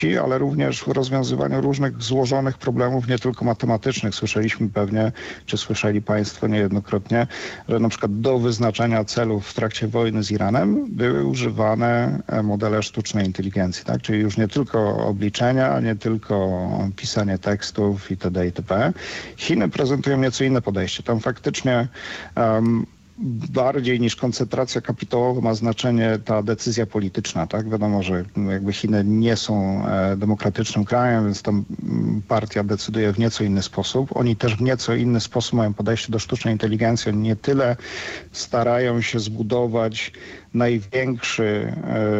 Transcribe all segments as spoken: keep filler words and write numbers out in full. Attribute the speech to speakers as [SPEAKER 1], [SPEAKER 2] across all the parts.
[SPEAKER 1] ale również w rozwiązywaniu różnych złożonych problemów, nie tylko matematycznych. Słyszeliśmy pewnie, czy słyszeli Państwo niejednokrotnie, że na przykład do wyznaczania celów w trakcie wojny z Iranem były używane modele sztucznej inteligencji, tak? Czyli już nie tylko obliczenia, nie tylko pisanie tekstów itd. itp. Chiny prezentują nieco inne podejście. Tam faktycznie um, bardziej niż koncentracja kapitałowa ma znaczenie ta decyzja polityczna, tak? Wiadomo, że jakby Chiny nie są e, demokratycznym krajem, więc tam partia decyduje w nieco inny sposób. Oni też w nieco inny sposób mają podejście do sztucznej inteligencji. Oni nie tyle starają się zbudować największy, e,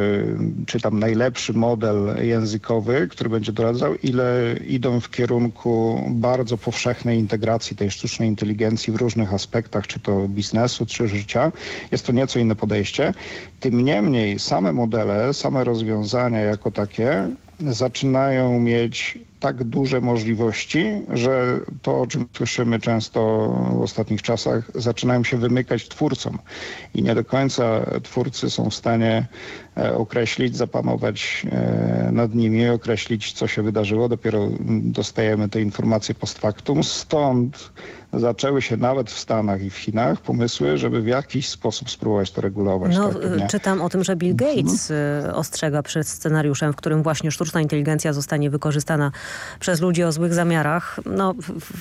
[SPEAKER 1] czy tam najlepszy model językowy, który będzie doradzał, ile idą w kierunku bardzo powszechnej integracji tej sztucznej inteligencji w różnych aspektach, czy to biznesu, czy życia. Jest to nieco inne podejście. Tym niemniej same modele, same rozwiązania jako takie zaczynają mieć tak duże możliwości, że to, o czym słyszymy często w ostatnich czasach, zaczynają się wymykać twórcom i nie do końca twórcy są w stanie określić, zapanować nad nimi, określić, co się wydarzyło. Dopiero dostajemy te informacje post factum. Stąd zaczęły się nawet w Stanach i w Chinach pomysły, żeby w jakiś sposób spróbować to regulować.
[SPEAKER 2] No,
[SPEAKER 1] tak,
[SPEAKER 2] czytam o tym, że Bill Gates mhm. ostrzega przed scenariuszem, w którym właśnie sztuczna inteligencja zostanie wykorzystana przez ludzi o złych zamiarach. No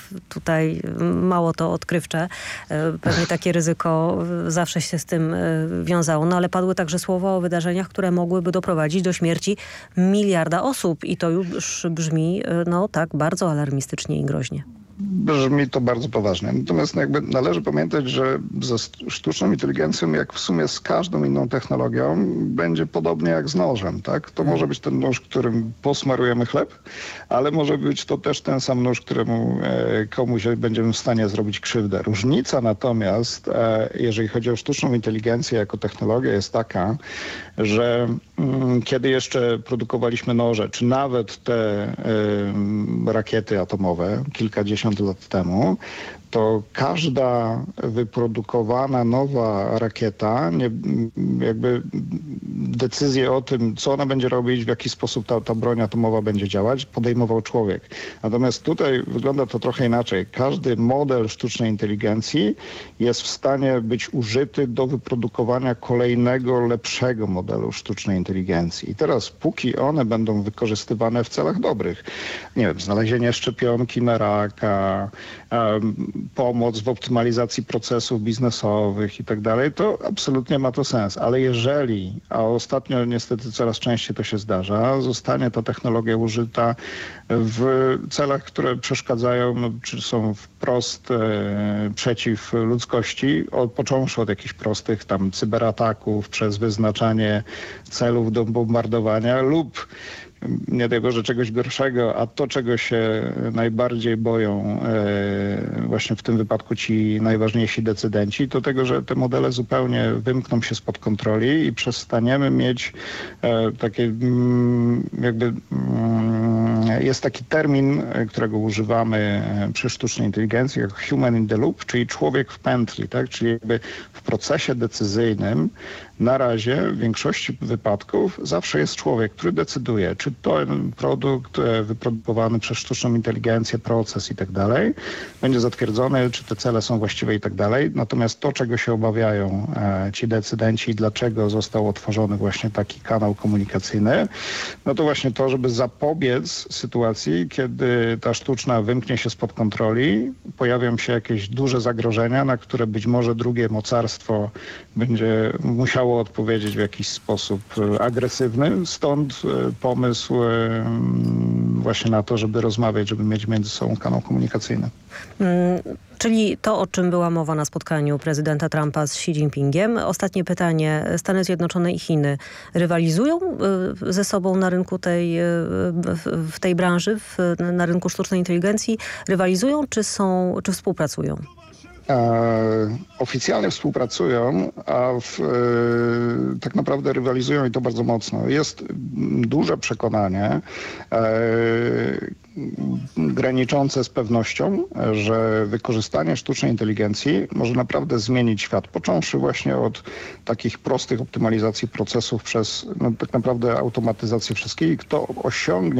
[SPEAKER 2] tutaj mało to odkrywcze. Pewnie takie ryzyko zawsze się z tym wiązało. No ale padły także słowa o wydarzeniach, które mogłyby doprowadzić do śmierci miliarda osób. I to już brzmi no tak bardzo alarmistycznie i groźnie.
[SPEAKER 1] Brzmi to bardzo poważnie. Natomiast no jakby należy pamiętać, że ze sztuczną inteligencją, jak w sumie z każdą inną technologią, będzie podobnie jak z nożem. Tak? To może być ten nóż, którym posmarujemy chleb, ale może być to też ten sam nóż, któremu e, komuś będziemy w stanie zrobić krzywdę. Różnica natomiast, e, jeżeli chodzi o sztuczną inteligencję jako technologię, jest taka, że mm, kiedy jeszcze produkowaliśmy noże, czy nawet te e, rakiety atomowe, kilkadziesiąt lat temu, to każda wyprodukowana nowa rakieta, nie, jakby decyzję o tym, co ona będzie robić, w jaki sposób ta, ta broń atomowa będzie działać, podejmował człowiek. Natomiast tutaj wygląda to trochę inaczej. Każdy model sztucznej inteligencji jest w stanie być użyty do wyprodukowania kolejnego, lepszego modelu sztucznej inteligencji. I teraz, póki one będą wykorzystywane w celach dobrych, nie wiem, znalezienie szczepionki na raka, um, pomoc w optymalizacji procesów biznesowych i tak dalej, to absolutnie ma to sens. Ale jeżeli, a ostatnio niestety coraz częściej to się zdarza, zostanie ta technologia użyta w celach, które przeszkadzają, no, czy są wprost e, przeciw ludzkości, od, począwszy od jakichś prostych tam cyberataków, przez wyznaczanie celów do bombardowania lub nie daj Boże czegoś gorszego, a to, czego się najbardziej boją e, właśnie w tym wypadku ci najważniejsi decydenci, to tego, że te modele zupełnie wymkną się spod kontroli i przestaniemy mieć e, takie mm, jakby mm, jest taki termin, którego używamy przy sztucznej inteligencji, jak human in the loop, czyli człowiek w pętli, tak? Czyli jakby w procesie decyzyjnym na razie w większości wypadków zawsze jest człowiek, który decyduje, czy ten produkt wyprodukowany przez sztuczną inteligencję, proces i tak dalej będzie zatwierdzony, czy te cele są właściwe i tak dalej. Natomiast to, czego się obawiają e, ci decydenci i dlaczego został otworzony właśnie taki kanał komunikacyjny, no to właśnie to, żeby zapobiec sytuacji, kiedy ta sztuczna wymknie się spod kontroli, pojawią się jakieś duże zagrożenia, na które być może drugie mocarstwo będzie musiało odpowiedzieć w jakiś sposób agresywny. Stąd pomysł właśnie na to, żeby rozmawiać, żeby mieć między sobą kanał komunikacyjny.
[SPEAKER 2] Hmm, czyli to, o czym była mowa na spotkaniu prezydenta Trumpa z Xi Jinpingiem. Ostatnie pytanie. Stany Zjednoczone i Chiny rywalizują ze sobą na rynku tej, w tej branży, w, na rynku sztucznej inteligencji? Rywalizują, czy są, czy współpracują?
[SPEAKER 1] e, oficjalnie współpracują, a w, e, tak naprawdę rywalizują i to bardzo mocno. Jest duże przekonanie, e, graniczące z pewnością, że wykorzystanie sztucznej inteligencji może naprawdę zmienić świat, począwszy właśnie od takich prostych optymalizacji procesów przez no, tak naprawdę automatyzację wszystkich. Kto osiągnie